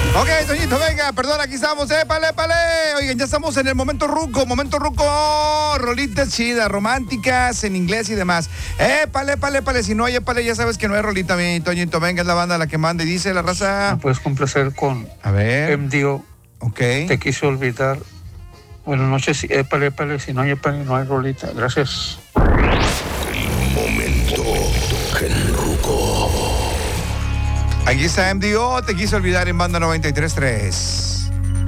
Ok, Toñito, venga, perdón, aquí estamos, épale. Oigan, ya estamos en el momento ruco, rolitas chidas, románticas, en inglés y demás. Épale, si no hay épale, ya sabes que no hay rolita, mi Toñito, venga, es la banda la que manda y dice la raza. Me puedes complacer con A ver. MDO. Ok. Te quise olvidar. Buenas noches, épale, si no hay épale, no hay rolita. Gracias. Momento Genruco. Aquí está MDO, te quise olvidar en banda 93.3.